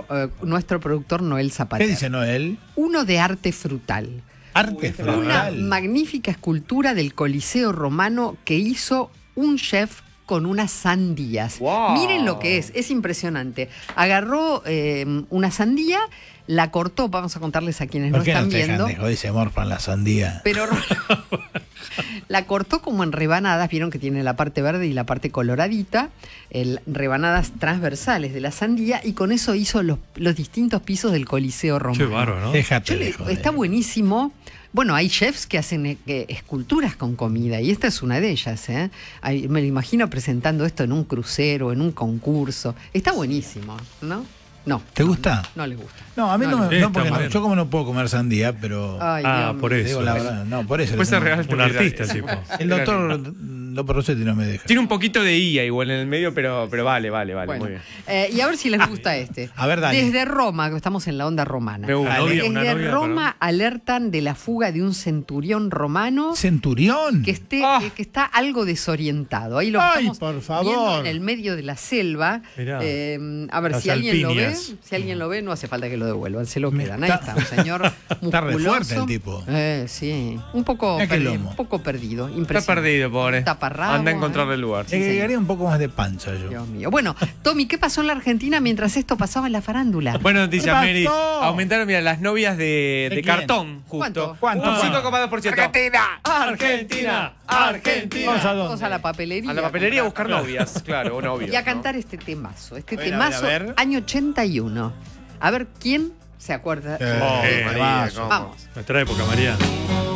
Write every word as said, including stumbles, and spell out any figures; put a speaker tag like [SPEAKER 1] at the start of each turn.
[SPEAKER 1] eh, nuestro productor Noel Zapatero.
[SPEAKER 2] ¿Qué dice Noel?
[SPEAKER 1] Uno de arte frutal.
[SPEAKER 2] Arte frutal.
[SPEAKER 1] Una magnífica escultura del Coliseo Romano que hizo un chef con unas sandías.
[SPEAKER 3] Wow.
[SPEAKER 1] Miren lo que es, es impresionante. Agarró eh, una sandía, la cortó, vamos a contarles a quienes no
[SPEAKER 2] ¿Por qué
[SPEAKER 1] están
[SPEAKER 2] no te
[SPEAKER 1] viendo.
[SPEAKER 2] dejan de joder y se morfan la sandía?
[SPEAKER 1] Pero la cortó como en rebanadas, vieron que tiene la parte verde y la parte coloradita, el, rebanadas transversales de la sandía, y con eso hizo los, los distintos pisos del Coliseo Romano.
[SPEAKER 4] Qué bárbaro, ¿no?
[SPEAKER 2] Déjate
[SPEAKER 1] Yo le-
[SPEAKER 2] de joder.
[SPEAKER 1] está buenísimo. Bueno, hay chefs que hacen eh, que- esculturas con comida, y esta es una de ellas, ¿eh? Ay, me lo imagino presentando esto en un crucero, en un concurso. Está buenísimo, ¿no? No.
[SPEAKER 2] ¿Te
[SPEAKER 1] no,
[SPEAKER 2] gusta?
[SPEAKER 1] No, no le gusta.
[SPEAKER 2] No, a mí no,
[SPEAKER 1] le
[SPEAKER 2] me,
[SPEAKER 4] gusta.
[SPEAKER 2] no, porque
[SPEAKER 4] Está
[SPEAKER 2] no,
[SPEAKER 4] bien.
[SPEAKER 2] yo como no puedo comer sandía, pero
[SPEAKER 1] Ay,
[SPEAKER 4] Ah,
[SPEAKER 1] Dios
[SPEAKER 4] por
[SPEAKER 1] mío.
[SPEAKER 4] eso.
[SPEAKER 2] digo la verdad, no, por eso.
[SPEAKER 3] Puede ser
[SPEAKER 2] no.
[SPEAKER 3] real.
[SPEAKER 4] Un artista, el tipo.
[SPEAKER 2] El doctor López Rossetti no me deja.
[SPEAKER 3] Tiene un poquito de I A igual en el medio, pero, pero vale, vale, vale.
[SPEAKER 1] Bueno,
[SPEAKER 3] Muy bien.
[SPEAKER 1] eh, y a ver si les gusta este.
[SPEAKER 2] A ver, dale.
[SPEAKER 1] Desde Roma, que estamos en la onda romana.
[SPEAKER 3] Me gusta.
[SPEAKER 4] Una novia, una
[SPEAKER 1] Desde
[SPEAKER 4] novia,
[SPEAKER 1] Roma alertan de la fuga de un centurión romano
[SPEAKER 2] ¿Centurión?
[SPEAKER 1] que esté
[SPEAKER 3] Ah.
[SPEAKER 1] que, que está algo desorientado. Ahí lo
[SPEAKER 2] Ay,
[SPEAKER 1] estamos
[SPEAKER 2] por favor.
[SPEAKER 1] viendo en el medio de la selva.
[SPEAKER 4] Mirá.
[SPEAKER 1] Eh, a ver
[SPEAKER 4] Las
[SPEAKER 1] si alguien lo ve,
[SPEAKER 4] alpinias.
[SPEAKER 1] si alguien lo ve, no hace falta que lo devuelvan, se lo
[SPEAKER 2] Me
[SPEAKER 1] quedan. Ahí
[SPEAKER 2] está-
[SPEAKER 1] está, un señor
[SPEAKER 2] Está re
[SPEAKER 1] musculoso.
[SPEAKER 2] fuerte el tipo.
[SPEAKER 1] Eh, sí, un poco
[SPEAKER 2] Mirá qué
[SPEAKER 1] perdido,
[SPEAKER 2] lomo.
[SPEAKER 1] un poco perdido,
[SPEAKER 3] Está
[SPEAKER 1] impresionante.
[SPEAKER 3] perdido, pobre.
[SPEAKER 1] Taparrabo,
[SPEAKER 3] Anda a encontrarle
[SPEAKER 1] ¿eh?
[SPEAKER 3] el lugar.
[SPEAKER 2] Le agregaría un poco más de pancha yo.
[SPEAKER 1] Dios mío. Bueno, Tommy, ¿qué pasó en la Argentina mientras esto pasaba en la farándula?
[SPEAKER 3] Buena noticia,
[SPEAKER 2] ¿Qué
[SPEAKER 3] Mary.
[SPEAKER 2] pasó?
[SPEAKER 3] Aumentaron, mira, las novias de,
[SPEAKER 2] ¿De
[SPEAKER 3] de
[SPEAKER 2] quién?
[SPEAKER 3] cartón, justo.
[SPEAKER 1] ¿Cuánto?
[SPEAKER 2] ¿Cuánto?
[SPEAKER 3] Un cinco coma dos por ciento.
[SPEAKER 2] ¡Argentina!
[SPEAKER 3] Argentina, Argentina.
[SPEAKER 2] Vamos a dónde?
[SPEAKER 1] Vamos a la papelería.
[SPEAKER 3] A la papelería a
[SPEAKER 1] comprar.
[SPEAKER 3] buscar novias, claro, o novios.
[SPEAKER 1] Y a
[SPEAKER 3] ¿no?
[SPEAKER 1] cantar este temazo. Este
[SPEAKER 2] A ver, a
[SPEAKER 1] temazo,
[SPEAKER 2] ver, a ver.
[SPEAKER 1] año ochenta y uno. A ver quién se acuerda.
[SPEAKER 2] Eh,
[SPEAKER 3] Oh,
[SPEAKER 2] qué
[SPEAKER 3] María,
[SPEAKER 2] temazo.
[SPEAKER 3] cómo.
[SPEAKER 1] Vamos.
[SPEAKER 4] Nuestra época, María.